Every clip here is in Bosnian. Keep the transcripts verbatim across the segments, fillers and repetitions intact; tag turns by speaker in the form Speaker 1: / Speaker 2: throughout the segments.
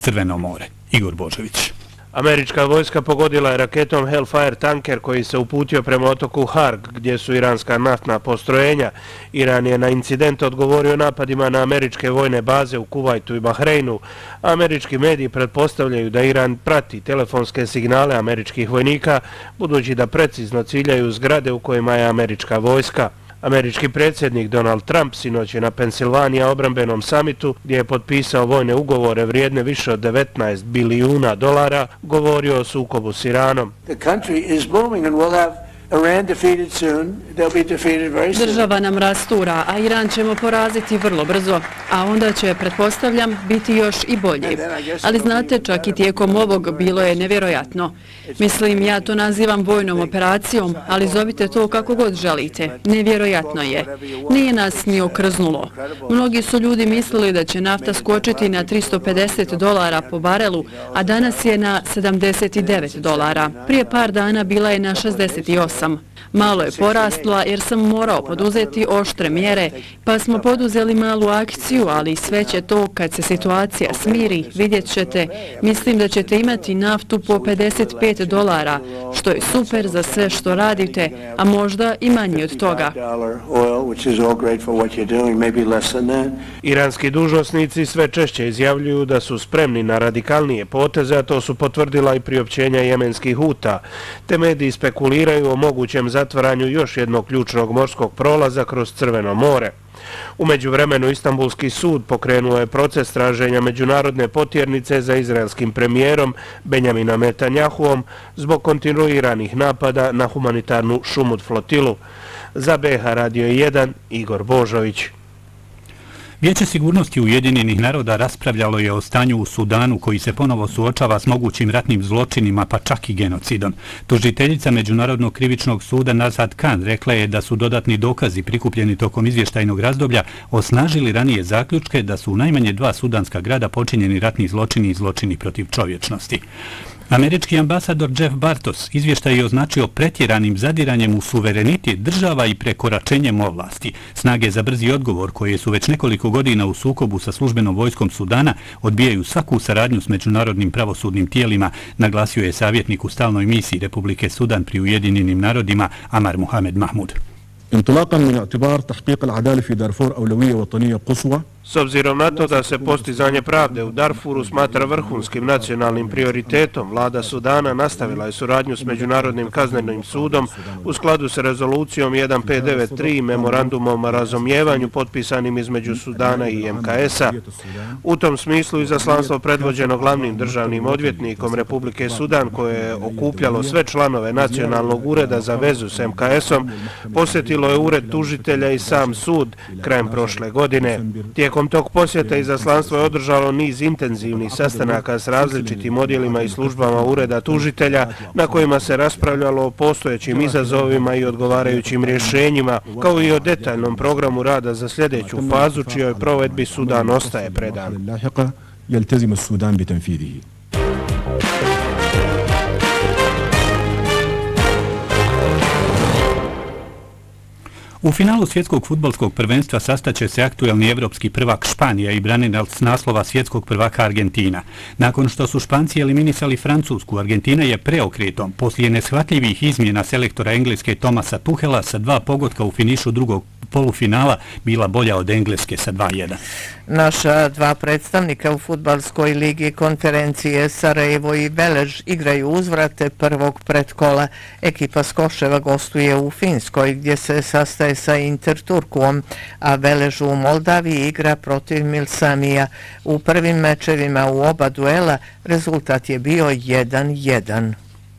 Speaker 1: Crveno more. Igor Božović.
Speaker 2: Američka vojska pogodila je raketom Hellfire tanker koji se uputio prema otoku Harg, gdje su iranska naftna postrojenja. Iran je na incident odgovorio napadima na američke vojne baze u Kuvajtu i Bahreinu. Američki mediji pretpostavljaju da Iran prati telefonske signale američkih vojnika, budući da precizno ciljaju zgrade u kojima je američka vojska. Američki predsjednik Donald Trump sinoć je na Pensilvanija obrambenom samitu, gdje je potpisao vojne ugovore vrijedne više od devetnaest bilijuna dolara, govorio o sukobu s Iranom.
Speaker 3: Država nam rastura, a Iran ćemo poraziti vrlo brzo, a onda će, pretpostavljam, biti još i bolji. Ali znate, čak i tijekom ovog bilo je nevjerojatno. Mislim, ja to nazivam vojnom operacijom, ali zovite to kako god želite. Nevjerojatno je. Nije nas ni okrznulo. Mnogi su ljudi mislili da će nafta skočiti na tristo pedeset dolara po barelu, a danas je na sedamdeset devet dolara. Prije par dana bila je na šezdeset osam. Malo je porasla jer sam morao poduzeti oštre mjere, pa smo poduzeli malu akciju, ali sve će to, kad se situacija smiri, vidjet ćete. Mislim da ćete imati naftu po pedeset pet dolara, što je super za sve što radite, a možda i manje od toga.
Speaker 2: Iranski dužnosnici sve češće izjavljuju da su spremni na radikalnije poteze, a to su potvrdila i priopćenja jemenskih Huta. Te mediji spekuliraju o mogućem zatvaranju još jednog ključnog morskog prolaza kroz Crveno more. U međuvremenu Istanbulski sud pokrenuo je proces traženja međunarodne potjernice za izraelskim premijerom Benjaminom Netanjahuom zbog kontinuiranih napada na humanitarnu Šumud flotilu. Za B H Radio jedan, Igor Božović.
Speaker 1: Vijeće sigurnosti Ujedinjenih naroda raspravljalo je o stanju u Sudanu koji se ponovo suočava s mogućim ratnim zločinima pa čak i genocidom. Tužiteljica Međunarodnog krivičnog suda Nazad Khan rekla je da su dodatni dokazi prikupljeni tokom izvještajnog razdoblja osnažili ranije zaključke da su u najmanje dva sudanska grada počinjeni ratni zločini i zločini protiv čovječnosti. Američki ambasador Jeff Bartos izvještaj je označio pretjeranim zadiranjem u suverenitet država i prekoračenjem ovlasti. Snage za brzi odgovor, koje su već nekoliko godina u sukobu sa službenom vojskom Sudana, odbijaju svaku saradnju s međunarodnim pravosudnim tijelima, naglasio je savjetnik u stalnoj misiji Republike Sudan pri Ujedinjenim narodima Amar Mohamed Mahmud.
Speaker 4: انطلاقا من اعتبار تحقيق العدالة في دارفور أولوية وطنية قصوى.
Speaker 2: S obzirom na to da se postizanje pravde u Darfuru smatra vrhunskim nacionalnim prioritetom, vlada Sudana nastavila je suradnju s Međunarodnim kaznenim sudom u skladu s rezolucijom jedan pet devet tri i memorandumom o razumijevanju potpisanim između Sudana i M K S-a. U tom smislu izaslanstvo predvođeno glavnim državnim odvjetnikom Republike Sudan, koje je okupljalo sve članove Nacionalnog ureda za vezu s M K S-om, posjetilo je ured tužitelja i sam sud krajem prošle godine. Tijekom tog posjeta izaslanstvo je održalo niz intenzivnih sastanaka s različitim odjelima i službama ureda tužitelja, na kojima se raspravljalo o postojećim izazovima i odgovarajućim rješenjima, kao i o detaljnom programu rada za sljedeću fazu, čijoj provedbi Sudan ostaje predan.
Speaker 1: U finalu svjetskog fudbalskog prvenstva sastaće se aktuelni evropski prvak Španija i branilac naslova svjetskog prvaka Argentina. Nakon što su Španci eliminisali Francusku, Argentina je preokretom poslije neshvatljivih izmjena selektora Engleske Thomasa Tuchela sa dva pogotka u finišu drugog polufinala bila bolja od Engleske sa dva jedan.
Speaker 5: Naša dva predstavnika u fudbalskoj ligi konferencije Sarajevo i Velež igraju uzvrate prvog predkola. Ekipa Skoševa gostuje u Finskoj gdje se sastaje sa Interturkuom, a Velež u Moldaviji igra protiv Milsamija. U prvim mečevima u oba duela rezultat je bio jedan jedan.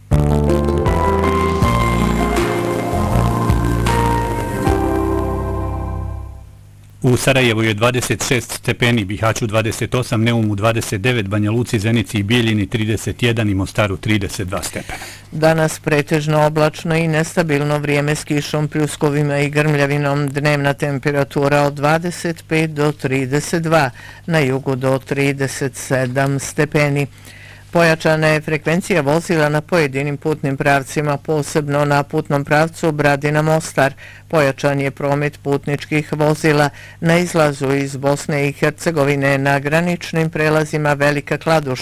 Speaker 1: U Sarajevu je dvadeset šest stepeni, Bihaću dvadeset osam, Neumu dvadeset devet, Banja Luci, Zenici i Bijeljini trideset jedan i Mostaru trideset dva stepena.
Speaker 5: Danas pretežno oblačno i nestabilno vrijeme s kišom, pljuskovima i grmljavinom. Dnevna temperatura od dvadeset pet do trideset dva, na jugu do trideset sedam stepeni. Pojačana je frekvencija vozila na pojedinim putnim pravcima, posebno na putnom pravcu Bradina-Mostar. Pojačan je promet putničkih vozila na izlazu iz Bosne i Hercegovine na graničnim prelazima Velika Kladuša